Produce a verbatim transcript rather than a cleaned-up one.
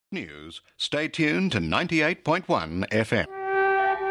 News. Stay tuned to ninety-eight point one F M.